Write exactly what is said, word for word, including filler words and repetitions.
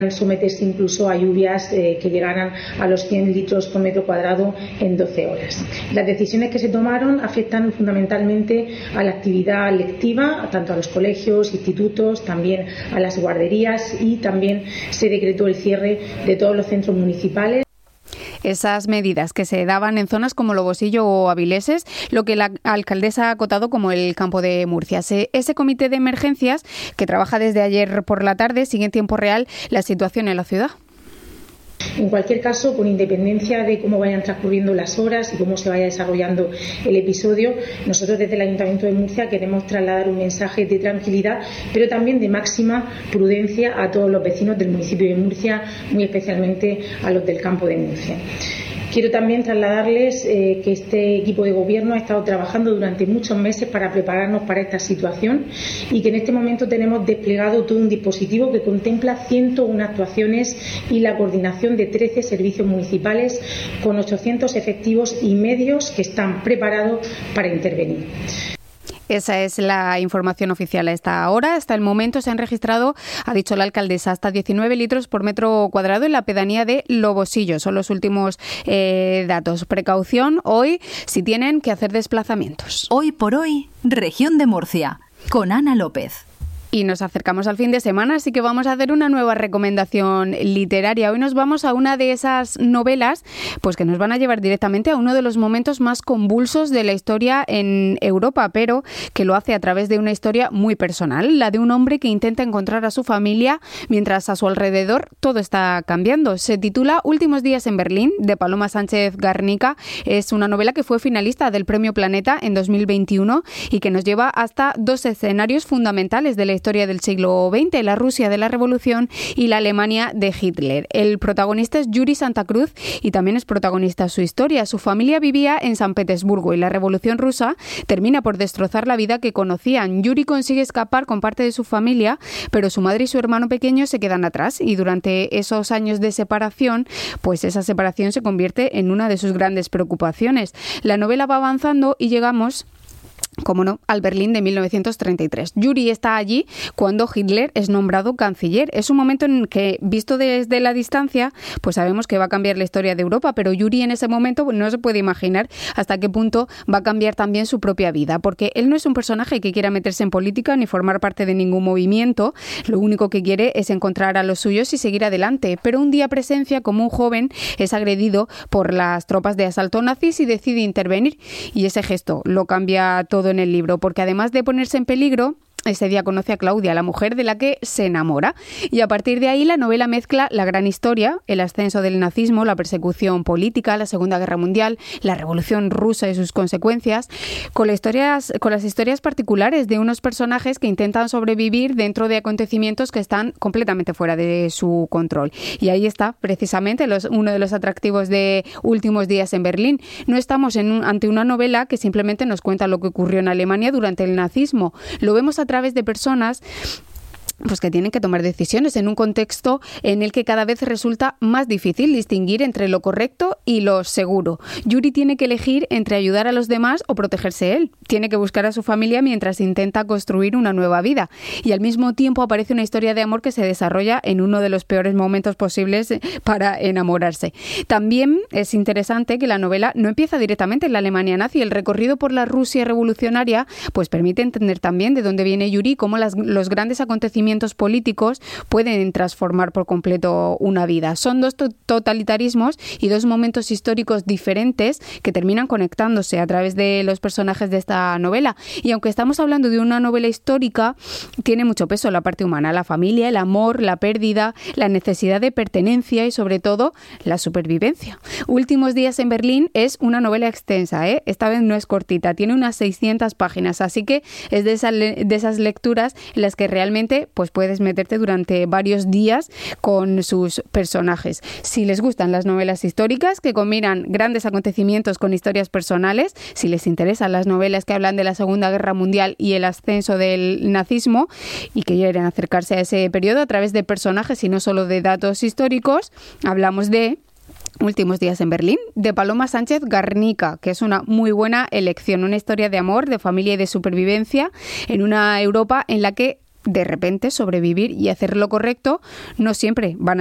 someterse incluso a lluvias eh, que llegaran a los cien litros por metro cuadrado en doce horas. Las decisiones que se tomaron afectan fundamentalmente a la actividad lectiva, tanto a los colegios, institutos, también a las guarderías, y también se decretó el cierre de todos los centros municipales. Esas medidas que se daban en zonas como Lobosillo o Avileses, lo que la alcaldesa ha acotado como el campo de Murcia. Ese comité de emergencias, que trabaja desde ayer por la tarde, sigue en tiempo real la situación en la ciudad. En cualquier caso, con independencia de cómo vayan transcurriendo las horas y cómo se vaya desarrollando el episodio, nosotros desde el Ayuntamiento de Murcia queremos trasladar un mensaje de tranquilidad, pero también de máxima prudencia a todos los vecinos del municipio de Murcia, muy especialmente a los del campo de Murcia. Quiero también trasladarles eh, que este equipo de gobierno ha estado trabajando durante muchos meses para prepararnos para esta situación y que en este momento tenemos desplegado todo un dispositivo que contempla ciento una actuaciones y la coordinación de trece servicios municipales con ochocientos efectivos y medios que están preparados para intervenir. Esa es la información oficial a esta hora. Hasta el momento se han registrado, ha dicho la alcaldesa, hasta diecinueve litros por metro cuadrado en la pedanía de Lobosillo. Son los últimos eh, datos. Precaución hoy si tienen que hacer desplazamientos. Hoy por hoy, Región de Murcia, con Ana López. Y nos acercamos al fin de semana, así que vamos a hacer una nueva recomendación literaria. Hoy nos vamos a una de esas novelas pues que nos van a llevar directamente a uno de los momentos más convulsos de la historia en Europa, pero que lo hace a través de una historia muy personal, la de un hombre que intenta encontrar a su familia mientras a su alrededor todo está cambiando. Se titula Últimos días en Berlín, de Paloma Sánchez Garnica. Es una novela que fue finalista del Premio Planeta en dos mil veintiuno y que nos lleva hasta dos escenarios fundamentales de la historia del siglo veinte, la Rusia de la Revolución y la Alemania de Hitler. El protagonista es Yuri Santa Cruz y también es protagonista su historia. Su familia vivía en San Petersburgo y la Revolución rusa termina por destrozar la vida que conocían. Yuri consigue escapar con parte de su familia, pero su madre y su hermano pequeño se quedan atrás y durante esos años de separación, pues esa separación se convierte en una de sus grandes preocupaciones. La novela va avanzando y llegamos, como no, al Berlín de mil novecientos treinta y tres. Yuri está allí cuando Hitler es nombrado canciller. Es un momento en que, visto desde la distancia, pues sabemos que va a cambiar la historia de Europa, pero Yuri en ese momento no se puede imaginar hasta qué punto va a cambiar también su propia vida, porque él no es un personaje que quiera meterse en política ni formar parte de ningún movimiento. Lo único que quiere es encontrar a los suyos y seguir adelante, pero un día presencia como un joven es agredido por las tropas de asalto nazis y decide intervenir, y ese gesto lo cambia todo en el libro, porque además de ponerse en peligro, ese día conoce a Claudia, la mujer de la que se enamora. Y a partir de ahí la novela mezcla la gran historia, el ascenso del nazismo, la persecución política, la Segunda Guerra Mundial, la Revolución Rusa y sus consecuencias, con las historias, con las historias particulares de unos personajes que intentan sobrevivir dentro de acontecimientos que están completamente fuera de su control. Y ahí está precisamente los, uno de los atractivos de Últimos días en Berlín. No estamos en un, ante una novela que simplemente nos cuenta lo que ocurrió en Alemania durante el nazismo. Lo vemos a través de personas pues que tienen que tomar decisiones en un contexto en el que cada vez resulta más difícil distinguir entre lo correcto y lo seguro. Yuri tiene que elegir entre ayudar a los demás o protegerse él. Tiene que buscar a su familia mientras intenta construir una nueva vida. Y al mismo tiempo aparece una historia de amor que se desarrolla en uno de los peores momentos posibles para enamorarse. También es interesante que la novela no empieza directamente en la Alemania nazi. El recorrido por la Rusia revolucionaria pues permite entender también de dónde viene Yuri, cómo las, los grandes acontecimientos políticos pueden transformar por completo una vida. Son dos totalitarismos y dos momentos históricos diferentes que terminan conectándose a través de los personajes de esta novela. Y aunque estamos hablando de una novela histórica, tiene mucho peso la parte humana, la familia, el amor, la pérdida, la necesidad de pertenencia y sobre todo la supervivencia. Últimos días en Berlín es una novela extensa, ¿eh? Esta vez no es cortita, tiene unas seiscientas páginas, así que es de esas, de esas lecturas en las que realmente pues puedes meterte durante varios días con sus personajes. Si les gustan las novelas históricas que combinan grandes acontecimientos con historias personales, si les interesan las novelas que hablan de la Segunda Guerra Mundial y el ascenso del nazismo y que quieren acercarse a ese periodo a través de personajes y no solo de datos históricos, hablamos de Últimos días en Berlín, de Paloma Sánchez Garnica, que es una muy buena elección, una historia de amor, de familia y de supervivencia en una Europa en la que de repente sobrevivir y hacer lo correcto no siempre van a